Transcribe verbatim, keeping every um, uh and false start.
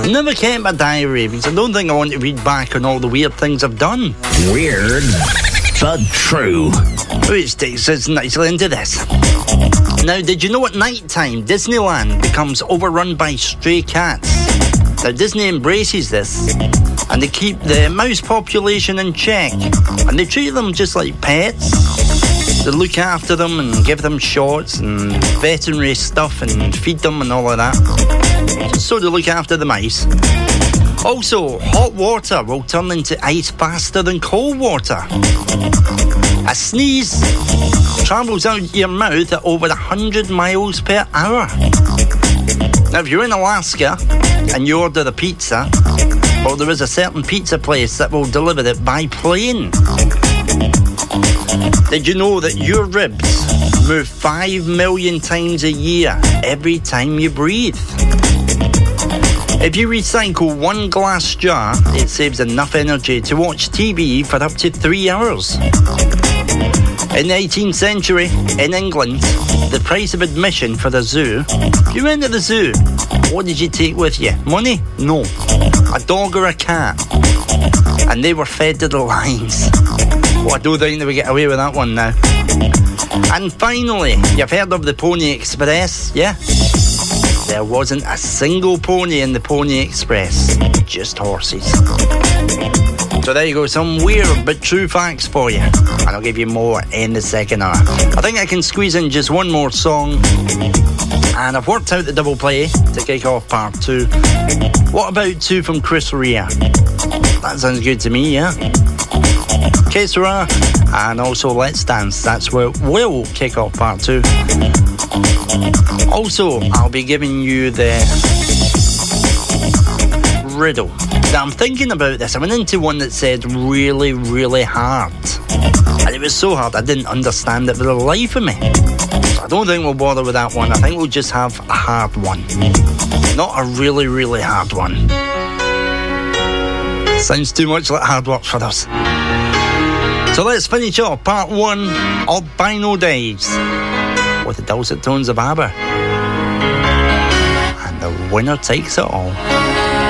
I never kept a diary because I don't think I want to read back on all the weird things I've done. Weird, but true. Which takes us nicely into this. Now, did you know at night time, Disneyland becomes overrun by stray cats? Now, Disney embraces this, and they keep the mouse population in check, and they treat them just like pets. They look after them and give them shots and veterinary stuff and feed them and all of that. So they look after the mice. Also, hot water will turn into ice faster than cold water. A sneeze travels out your mouth at over one hundred miles per hour. Now, if you're in Alaska and you order a pizza, well, there is a certain pizza place that will deliver it by plane. Did you know that your ribs move five million times a year every time you breathe? If you recycle one glass jar, it saves enough energy to watch T V for up to three hours. In the eighteenth century, in England, the price of admission for the zoo, if you went to the zoo, what did you take with you? Money? No. A dog or a cat. And they were fed to the lions. Well, I don't think they would get away with that one now. And finally, you've heard of the Pony Express, yeah? There wasn't a single pony in the Pony Express, just horses. So there you go, some weird but true facts for you. And I'll give you more in the second hour. I think I can squeeze in just one more song. And I've worked out the double play to kick off part two. What about two from Chris Rea? That sounds good to me, yeah? Que Sera, and also Let's Dance. That's where we'll kick off part two. Also, I'll be giving you the riddle. Now, I'm thinking about this. I went into one that said really, really hard. And it was so hard I didn't understand it for the life of me. So I don't think we'll bother with that one. I think we'll just have a hard one. Not a really, really hard one. Sounds too much like hard work for us. So let's finish off part one of Albino Days with the dulcet tones of ABBA. And the winner takes it all.